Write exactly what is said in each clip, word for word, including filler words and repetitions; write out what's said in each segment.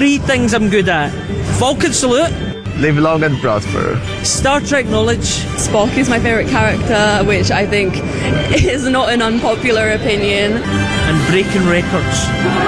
three things I'm good at. Vulcan salute. Live long and prosper. Star Trek knowledge. Spock is my favourite character, which I think is not an unpopular opinion. And breaking records.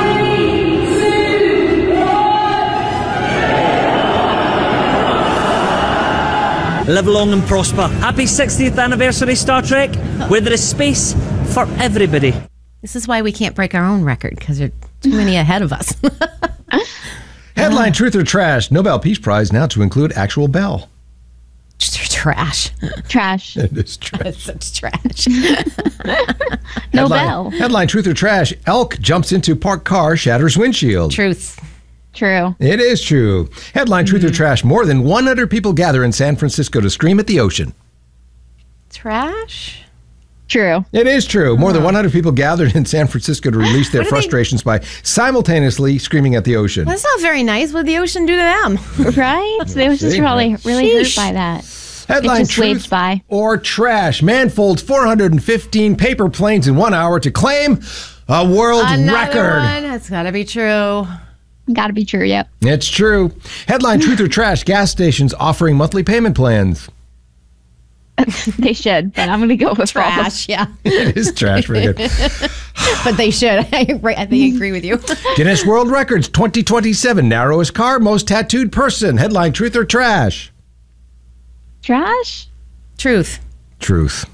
Live long and prosper. Happy sixtieth anniversary, Star Trek, where there is space for everybody. This is why we can't break our own record, because there are too many ahead of us. Headline, truth or trash? Nobel Peace Prize now to include actual bell. Trash. Trash. It is trash. It's such trash. No Headline, bell. Headline, truth or trash? Elk jumps into parked car, shatters windshield. Truth. True. It is true. Headline, truth or trash? More than one hundred people gather in San Francisco to scream at the ocean. Trash? True. It is true. More than one hundred people gathered in San Francisco to release their What do they- frustrations by simultaneously screaming at the ocean. Well, that's not very nice. What did the ocean do to them? Right? They was just See, probably right. really Sheesh. hurt by that. Headline, It just truth waved by. or trash? Man folds four hundred fifteen paper planes in one hour to claim a world Another record. one. That's got to be true. Gotta be true, yep. It's true. Headline, truth or trash? Gas stations offering monthly payment plans. They should, but I'm gonna go with Trash, yeah. It is trash. Very good. But they should. I agree, I think I agree with you. Guinness World Records twenty twenty-seven. Narrowest car, most tattooed person. Headline, truth or trash? Trash? Truth. Truth.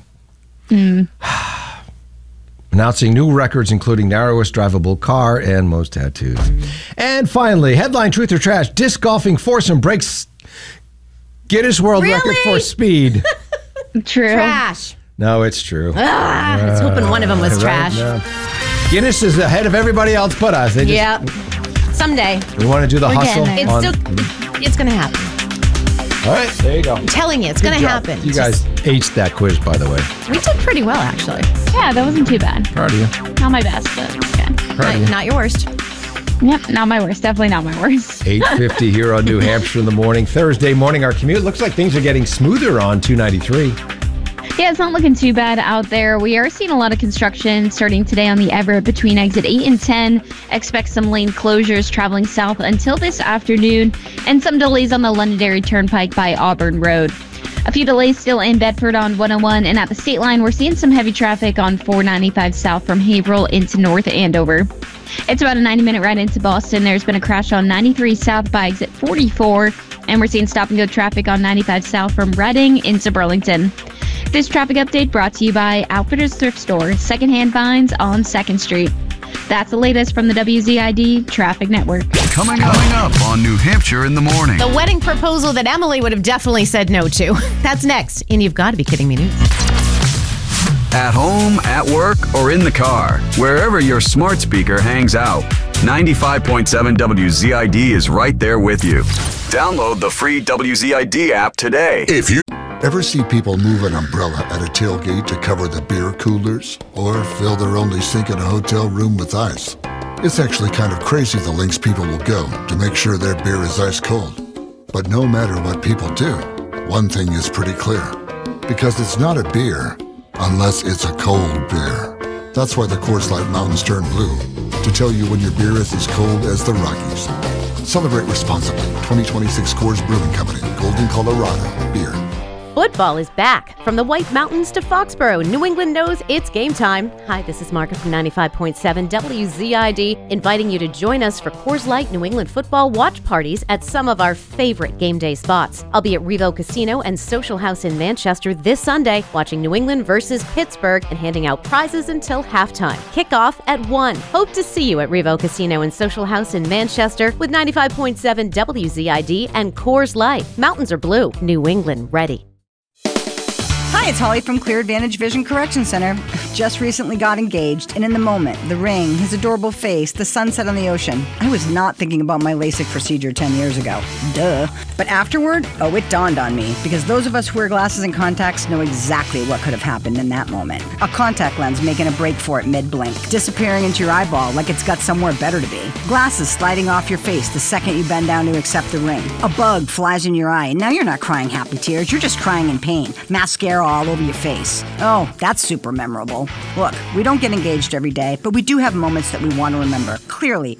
Announcing new records, including narrowest drivable car and most tattoos. And finally, headline, truth or trash? Disc golfing foursome breaks Guinness World Really? Record for speed. True. Trash. No, it's true. Ah, I was hoping one of them was Right? trash. No. Guinness is ahead of everybody else but us. They just, Yeah. Someday. We want to do the We're hustle. getting It's on- still, it's going to happen. All right, there you go. I'm telling you, it's going to happen. You guys aced that quiz, by the way. We did pretty well, actually. Yeah, that wasn't too bad. Proud of you. Not my best, but okay. Proud Not, of you. not your worst. Yep, not my worst. Definitely not my worst. eight fifty here on New Hampshire in the morning. Thursday morning, our commute. Looks like things are getting smoother on two ninety-three. Yeah, it's not looking too bad out there. We are seeing a lot of construction starting today on the Everett between exit eight and ten. Expect some lane closures traveling south until this afternoon, and some delays on the Londonderry Turnpike by Auburn Road. A few delays still in Bedford on one oh one, and at the state line, we're seeing some heavy traffic on four ninety-five south from Haverhill into North Andover. It's about a ninety minute ride into Boston. There's been a crash on ninety-three south by exit forty-four, and we're seeing stop and go traffic on ninety-five south from Reading into Burlington. This traffic update brought to you by Outfitters Thrift Store, secondhand finds on second street. That's the latest from the W Z I D Traffic Network. Coming, coming up on New Hampshire in the morning. The wedding proposal that Emily would have definitely said no to. That's next. And You've Got to Be Kidding Me News. At home, at work, or in the car, wherever your smart speaker hangs out, ninety-five point seven W Z I D is right there with you. Download the free W Z I D app today. If you ever see people move an umbrella at a tailgate to cover the beer coolers or fill their only sink in a hotel room with ice, it's actually kind of crazy the lengths people will go to make sure their beer is ice cold. But no matter what people do, one thing is pretty clear. Because it's not a beer unless it's a cold beer. That's why the Coors Light Mountains turn blue, to tell you when your beer is as cold as the Rockies. Celebrate responsibly. twenty twenty-six Coors Brewing Company, Golden, Colorado. Beer. Football is back. From the White Mountains to Foxborough, New England knows it's game time. Hi, this is Margaret from ninety-five point seven W Z I D, inviting you to join us for Coors Light New England football watch parties at some of our favorite game day spots. I'll be at Revo Casino and Social House in Manchester this Sunday, watching New England versus Pittsburgh and handing out prizes until halftime. Kickoff at one. Hope to see you at Revo Casino and Social House in Manchester with ninety-five point seven W Z I D and Coors Light. Mountains are blue. New England ready. Hi, it's Holly from Clear Advantage Vision Correction Center. Just recently got engaged, and in the moment, the ring, his adorable face, the sunset on the ocean, I was not thinking about my LASIK procedure ten years ago. Duh. But afterward, oh, it dawned on me, because those of us who wear glasses and contacts know exactly what could have happened in that moment. A contact lens making a break for it mid-blink, disappearing into your eyeball like it's got somewhere better to be. Glasses sliding off your face the second you bend down to accept the ring. A bug flies in your eye, and now you're not crying happy tears, you're just crying in pain. Mascara all over your face. Oh, that's super memorable. Look, we don't get engaged every day, but we do have moments that we want to remember. Clearly,